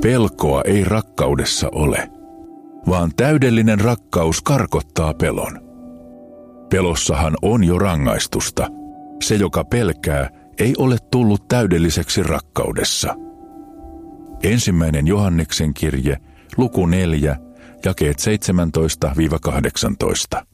Pelkoa ei rakkaudessa ole, vaan täydellinen rakkaus karkottaa pelon. Pelossahan on jo rangaistusta. Se, joka pelkää, ei ole tullut täydelliseksi rakkaudessa. 1. Johanneksen kirje, luku 4, jakeet 17-18.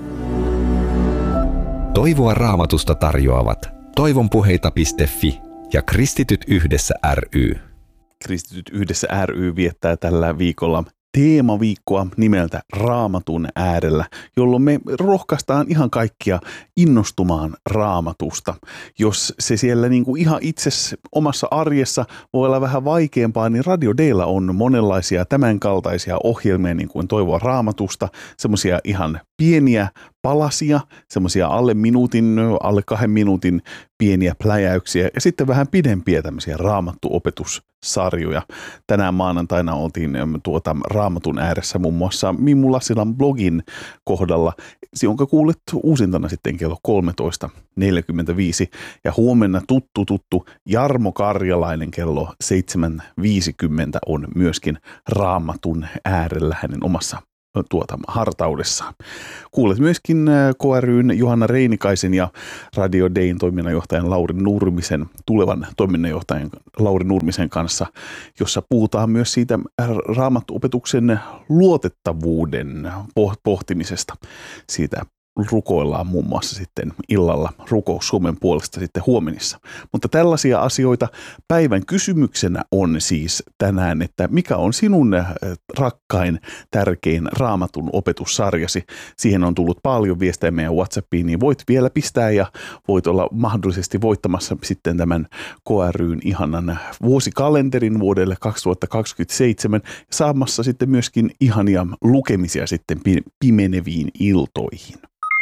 Toivoa Raamatusta tarjoavat toivonpuheita.fi ja Kristityt yhdessä ry. Kristityt yhdessä ry viettää tällä viikolla teemaviikkoa nimeltä Raamatun äärellä, jolloin me rohkaistaan ihan kaikkia innostumaan Raamatusta. Jos se siellä niin kuin ihan itse omassa arjessa voi olla vähän vaikeampaa, niin Radio Daylla on monenlaisia tämänkaltaisia ohjelmia, niin kuin Toivoa Raamatusta, semmoisia ihan pieniä palasia, semmoisia alle 2 minuutin pieniä pläjäyksiä ja sitten vähän pidempiä tämmöisiä raamattuopetussarjoja. Tänään maanantaina oltiin Raamatun ääressä muun muassa Mimmu Lassilan blogin kohdalla, jonka kuulet uusintana sitten kello 13.45 ja huomenna tuttu Jarmo Karjalainen kello 7.50 on myöskin Raamatun äärellä hänen omassa hartaudessaan. Kuulet myöskin KRY:n Johanna Reinikaisen ja Radio Dayn toiminnanjohtajan Lauri Nurmisen, tulevan toiminnanjohtajan Lauri Nurmisen kanssa, jossa puhutaan myös siitä raamattuopetuksen luotettavuuden pohtimisesta. Siitä rukoillaan muun muassa sitten illalla rukous Suomen puolesta sitten huomenissa. Mutta tällaisia asioita päivän kysymyksenä on siis tänään, että mikä on sinun rakkain, tärkein Raamatun opetussarjasi. Siihen on tullut paljon viestejä meidän WhatsAppiin, niin voit vielä pistää ja voit olla mahdollisesti voittamassa sitten tämän KRY:n ihanan vuosikalenterin vuodelle 2027 saamassa sitten myöskin ihania lukemisia sitten pimeneviin iltoihin.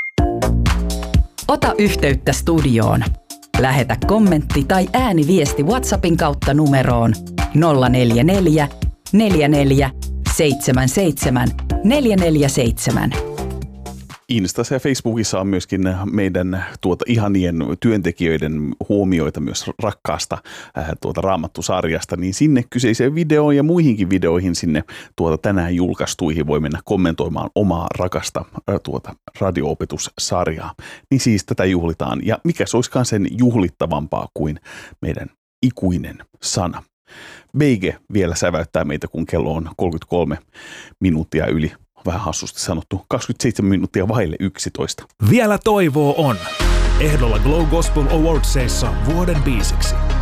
Ota yhteyttä studioon. Lähetä kommentti tai ääniviesti WhatsAppin kautta numeroon 044 44 77 447. Instassa ja Facebookissa on myöskin meidän ihanien työntekijöiden huomioita myös rakkaasta raamattusarjasta, niin sinne kyseiseen videoon ja muihinkin videoihin sinne tänään julkaistuihin voi mennä kommentoimaan omaa rakasta radio-opetussarjaa. Niin siis tätä juhlitaan ja mikä se olisikaan sen juhlittavampaa kuin meidän ikuinen sana. Beige vielä säväyttää meitä, kun kello on 33 minuuttia yli. Vähän hassusti sanottu, 27 minuuttia vaille 11. Vielä toivoo on. Ehdolla Glow Gospel Awardsseissa vuoden biisiksi.